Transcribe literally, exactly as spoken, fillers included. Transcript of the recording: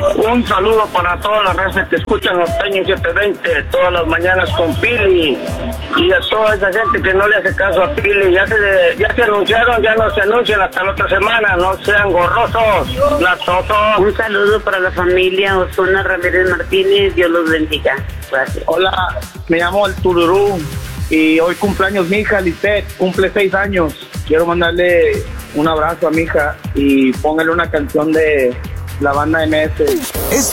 Un saludo para todas las razas que escuchan Norteño setecientos veinte todas las mañanas con Pili, y a toda esa gente que no le hace caso a Pili. Ya se, ya se anunciaron, ya no se anuncian hasta la otra semana. No sean gorrosos, latosos. Un saludo para la familia Osuna Ramírez Martínez. Dios los bendiga. Gracias. Hola, me llamo El Tururú y hoy cumpleaños mi hija Lisette, cumple seis años. Quiero mandarle un abrazo a mi hija y póngale una canción de la banda M S. Es